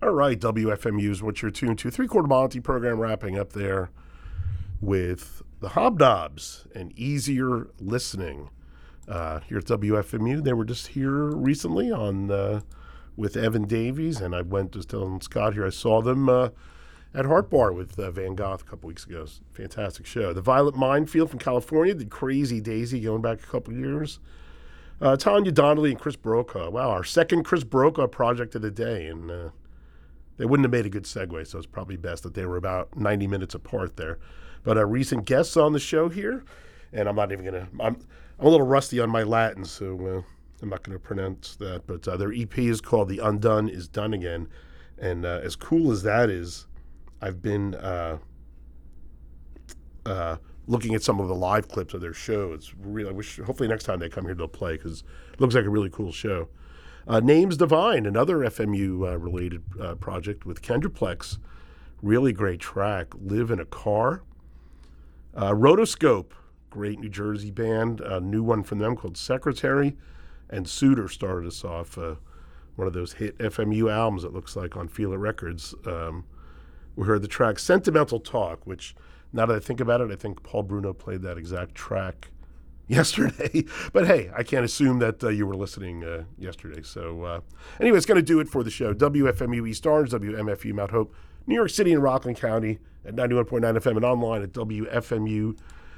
All right, WFMU's what you're tuned to. Three-quarter Monty program wrapping up there with the Hobnobs and Easier Listening here at WFMU. They were just here recently on with Evan Davies, and I went just telling Scott here I saw them at Heart Bar with Van Gogh a couple weeks ago. Fantastic show. The Violet Minefield from California did Crazy Daisy going back a couple years. Tanya Donnelly and Chris Brokaw. Wow, our second Chris Brokaw project of the day, and they wouldn't have made a good segue, so it's probably best that they were about 90 minutes apart there. But recent guests on the show here, and I'm not even going to, I'm a little rusty on my Latin, so I'm not going to pronounce that. But their EP is called The Undone Is Done Again. And as cool as that is, I've been looking at some of the live clips of their show. It's really, I wish, hopefully next time they come here they'll play, because it looks like a really cool show. Names Divine, another FMU-related project with Kendraplex. Really great track. Live in a Car. Rotoscope, great New Jersey band. A new one from them called Secretary. And Suitor started us off, one of those hit FMU albums, it looks like, on Feel It Records. We heard the track Sentimental Talk, which, now that I think about it, I think Paul Bruno played that exact track yesterday. But hey, I can't assume that you were listening yesterday. So anyway, it's going to do it for the show. WFMU East Orange, WMFU Mount Hope, New York City and Rockland County at 91.9 FM and online at WFMU.org.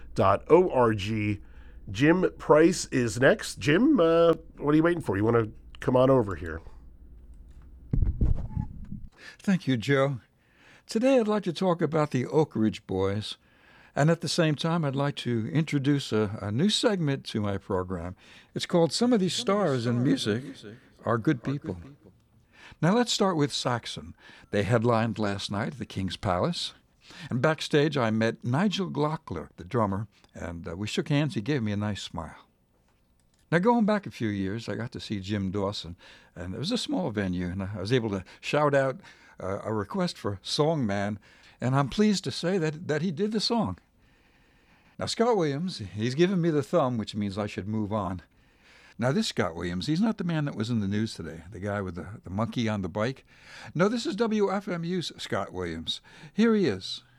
Jim Price is next. Jim, what are you waiting for? You want to come on over here? Thank you, Joe. Today I'd like to talk about the Oak Ridge Boys, and at the same time I'd like to introduce a new segment to my program. It's called Some of These Stars in Music Are Good People. Now let's start with Saxon. They headlined last night at the King's Palace, and backstage I met Nigel Glockler, the drummer, and we shook hands. He gave me a nice smile. Now, going back a few years, I got to see Jim Dawson, and it was a small venue, and I was able to shout out a request for Song Man, and I'm pleased to say that he did the song. Now, Scott Williams, he's given me the thumb, which means I should move on. Now, this Scott Williams, he's not the man that was in the news today, the guy with the monkey on the bike. No, this is WFMU's Scott Williams. Here he is.